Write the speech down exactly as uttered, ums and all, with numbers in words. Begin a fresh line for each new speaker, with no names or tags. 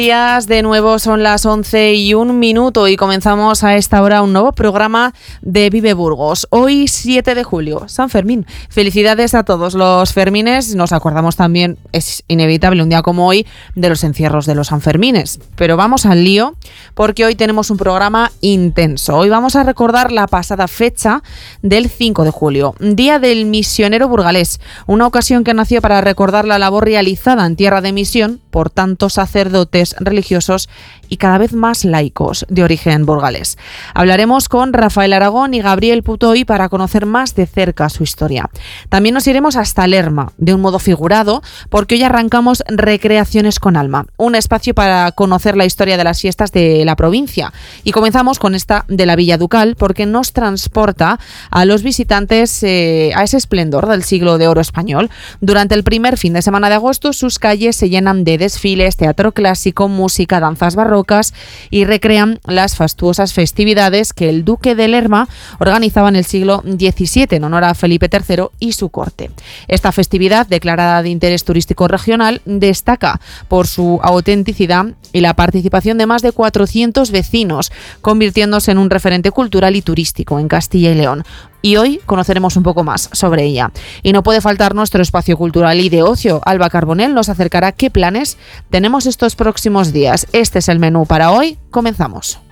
Días de nuevo, son las once y un minuto y comenzamos a esta hora un nuevo programa de Vive Burgos. Hoy siete de julio, San Fermín. Felicidades a todos los fermines. Nos acordamos también, es inevitable un día como hoy, de los encierros de los Sanfermines. Pero vamos al lío, porque hoy tenemos un programa intenso. Hoy vamos a recordar la pasada fecha del cinco de julio, Día del Misionero Burgalés, una ocasión que nació para recordar la labor realizada en tierra de misión por tantos sacerdotes religiosos y cada vez más laicos de origen burgalés. Hablaremos con Rafael Aragón y Gabriel Putoy para conocer más de cerca su historia. También nos iremos hasta Lerma, de un modo figurado, porque hoy arrancamos Recreaciones con Alma, un espacio para conocer la historia de las fiestas de la provincia. Y comenzamos con esta de la Villa Ducal, porque nos transporta a los visitantes eh, a ese esplendor del siglo de oro español. Durante el primer fin de semana de agosto, sus calles se llenan de desfiles, teatro clásico, música, danzas barrocas y recrean las fastuosas festividades que el duque de Lerma organizaba en el siglo diecisiete en honor a Felipe tercero y su corte. Esta festividad, declarada de interés turístico regional, destaca por su autenticidad y la participación de más de cuatrocientos vecinos, convirtiéndose en un referente cultural y turístico en Castilla y León. Y hoy conoceremos un poco más sobre ella. Y no puede faltar nuestro espacio cultural y de ocio. Alba Carbonell nos acercará qué planes tenemos estos próximos días. Este es el menú para hoy. Comenzamos.